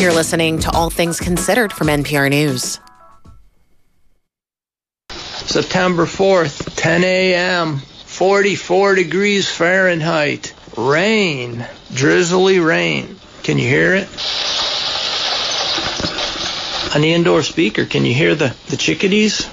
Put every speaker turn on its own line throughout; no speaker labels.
You're listening to All Things Considered from NPR News.
September 4th, 10 a.m., 44 degrees Fahrenheit. Rain, drizzly rain. Can you hear it? On the indoor speaker, can you hear the chickadees?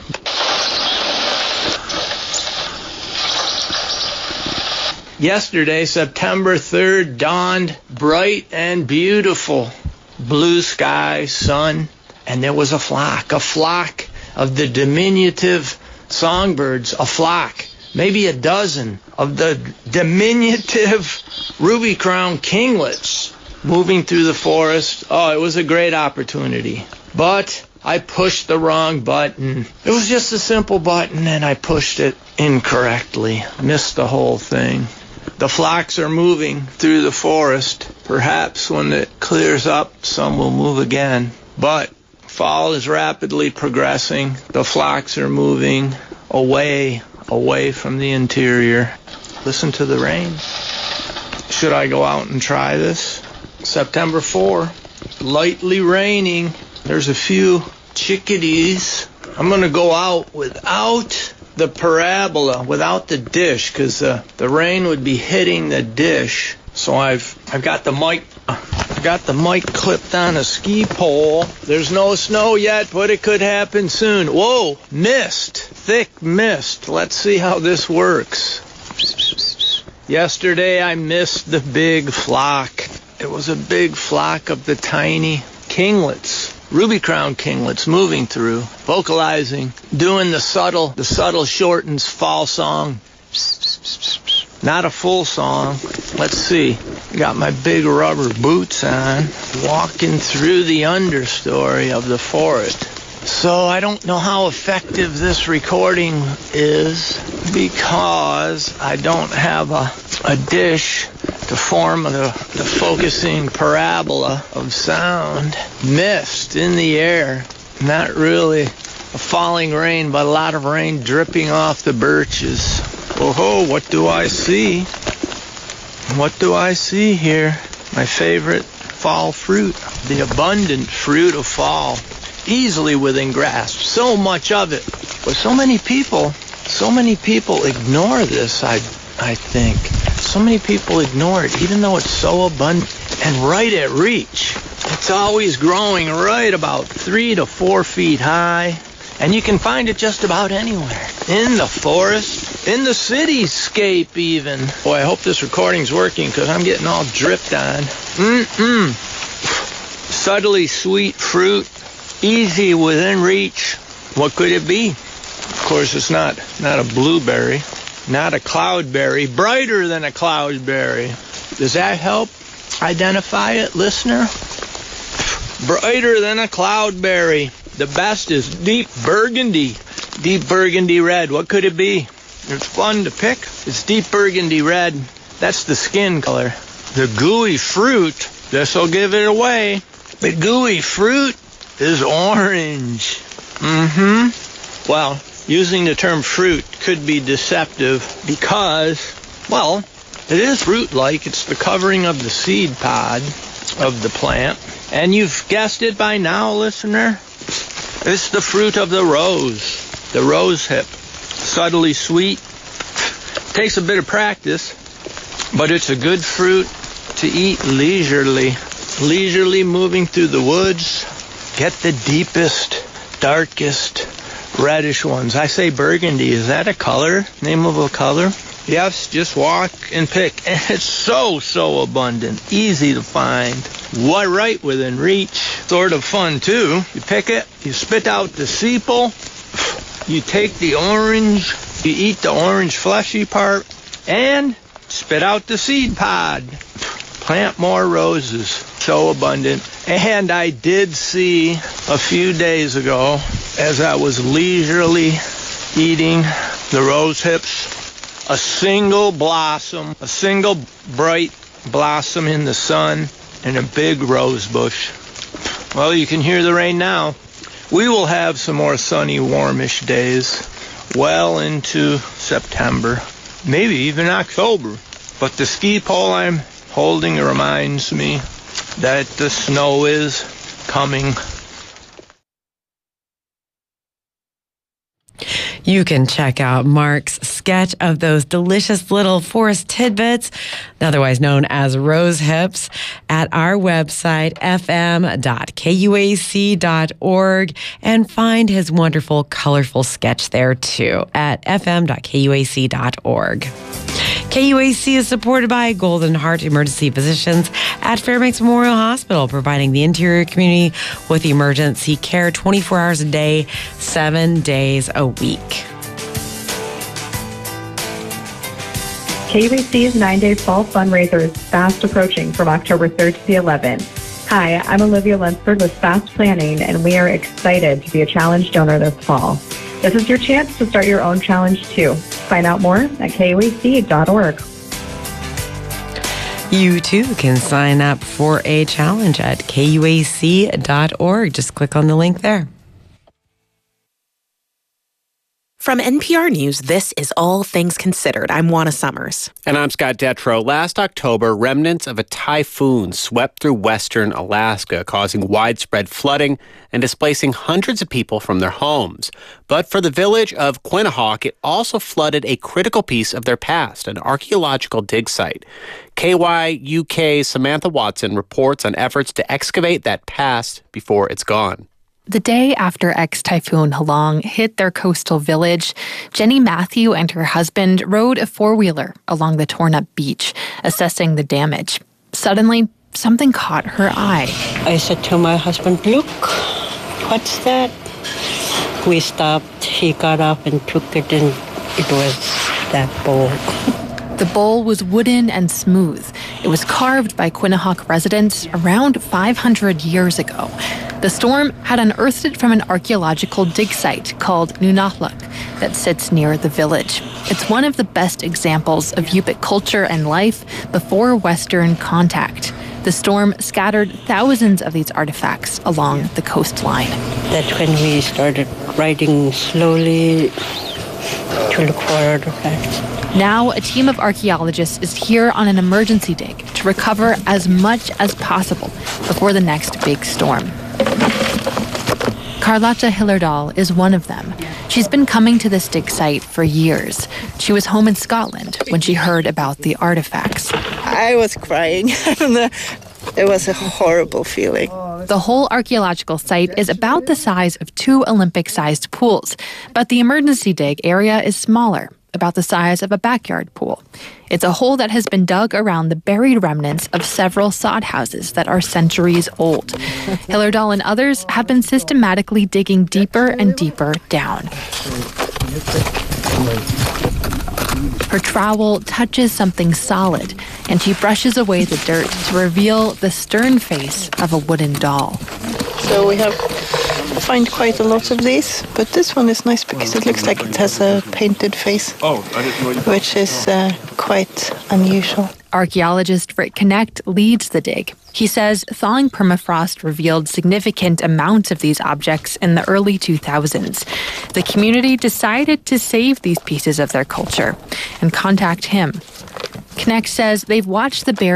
Yesterday, September 3rd, dawned bright and beautiful. Blue sky, sun, and there was a flock of the diminutive songbirds, a flock, maybe a dozen of the diminutive ruby-crowned kinglets moving through the forest. Oh, it was a great opportunity. But I pushed the wrong button. It was just a simple button, and I pushed it incorrectly. Missed the whole thing. The flocks are moving through the forest. Perhaps when it clears up, some will move again. But fall is rapidly progressing. The flocks are moving away from the interior. Listen to the rain. Should I go out and try this? September 4, lightly raining. There's a few chickadees. I'm going to go out without the parabola, without the dish, because the rain would be hitting the dish. So I've got the mic clipped on a ski pole. There's no snow yet, but it could happen soon. Whoa, mist, thick mist. Let's see how this works. Yesterday I missed the big flock. It was a big flock of the tiny kinglets, ruby-crowned kinglets moving through, vocalizing, doing the subtle shortens fall song. Not a full song. Let's see. Got my big rubber boots on, walking through the understory of the forest. So I don't know how effective this recording is because I don't have a dish to form the focusing parabola of sound. Mist in the air. Not really a falling rain, but a lot of rain dripping off the birches. Oh, what do I see? What do I see here? My favorite fall fruit, the abundant fruit of fall, easily within grasp. So much of it. But so many people ignore this, I think. So many people ignore it, even though it's so abundant and right at reach. It's always growing right about 3 to 4 feet high. And you can find it just about anywhere. In the forest, in the cityscape even. Boy, I hope this recording's working because I'm getting all dripped on. Subtly sweet fruit, easy within reach. What could it be? Of course, it's not a blueberry, not a cloudberry, brighter than a cloudberry. Does that help identify it, listener? Brighter than a cloudberry. The best is deep burgundy red. What could it be? It's fun to pick. It's deep burgundy red. That's the skin color. The gooey fruit, this'll give it away. The gooey fruit is orange. Well, using the term fruit could be deceptive because, well, it is fruit-like. It's the covering of the seed pod of the plant. And you've guessed it by now, listener. It's the fruit of the rose hip. Subtly sweet. Takes a bit of practice, but it's a good fruit to eat leisurely. Leisurely moving through the woods. Get the deepest, darkest, reddish ones. I say burgundy. Is that a color? Name of a color? Yes, just walk and pick. And it's so abundant. Easy to find. Right within reach. Sort of fun, too. You pick it, you spit out the sepal, you take the orange, you eat the orange fleshy part, and spit out the seed pod. Plant more roses. So abundant. And I did see a few days ago, as I was leisurely eating the rose hips, a single blossom, a single bright blossom in the sun, and a big rose bush. Well, you can hear the rain now. We will have some more sunny, warmish days well into September, maybe even October. But the ski pole I'm holding reminds me that the snow is coming.
You can check out Mark's sketch of those delicious little forest tidbits, otherwise known as rose hips, at our website, fm.kuac.org, and find his wonderful, colorful sketch there too at fm.kuac.org. KUAC is supported by Golden Heart Emergency Physicians at Fairbanks Memorial Hospital, providing the interior community with emergency care 24 hours a day, 7 days a week.
KUAC's 9-day fall fundraiser is fast approaching from October 3rd to the 11th. Hi, I'm Olivia Lunsford with Fast Planning, and we are excited to be a challenge donor this fall. This is your chance to start your own challenge, too. Find out more at kuac.org.
You, too, can sign up for a challenge at kuac.org. Just click on the link there.
From NPR News, this is All Things Considered. I'm Juana Summers.
And I'm Scott Detrow. Last October, remnants of a typhoon swept through western Alaska, causing widespread flooding and displacing hundreds of people from their homes. But for the village of Quinhagak, it also flooded a critical piece of their past, an archaeological dig site. KYUK's Samantha Watson reports on efforts to excavate that past before it's gone.
The day after ex-typhoon Halong hit their coastal village, Jenny Matthew and her husband rode a four-wheeler along the torn-up beach, assessing the damage. Suddenly, something caught her eye.
I said to my husband, "Look, what's that?" We stopped. He got up and took it, and it was that bowl.
The bowl was wooden and smooth. It was carved by Quinhagak residents around 500 years ago. The storm had unearthed it from an archaeological dig site called Nunalak that sits near the village. It's one of the best examples of Yupik culture and life before Western contact. The storm scattered thousands of these artifacts along the coastline.
That's when we started riding slowly to look for artifacts.
Now, a team of archaeologists is here on an emergency dig to recover as much as possible before the next big storm. Carlotta Hillerdahl is one of them. She's been coming to this dig site for years. She was home in Scotland when she heard about the artifacts.
I was crying. It was a horrible feeling.
The whole archaeological site is about the size of 2 Olympic-sized pools, but the emergency dig area is smaller, about the size of a backyard pool. It's a hole that has been dug around the buried remnants of several sod houses that are centuries old. Hillerdahl and others have been systematically digging deeper and deeper down. Her trowel touches something solid, and she brushes away the dirt to reveal the stern face of a wooden doll.
So we have find quite a lot of these, but this one is nice because it looks like it has a painted face, which is quite unusual.
Archaeologist Rick Connect leads the dig. He says thawing permafrost revealed significant amounts of these objects in the early 2000s. The community decided to save these pieces of their culture and contact him. Connect says they've watched the